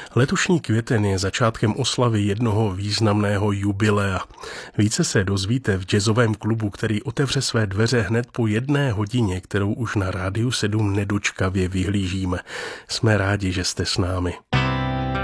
Letošní květen je začátkem oslavy jednoho významného jubilea. Více se dozvíte v jazzovém klubu, který otevře své dveře hned po 1 hodině, kterou už na Rádiu 7 nedočkavě vyhlížíme. Jsme rádi, že jste s námi.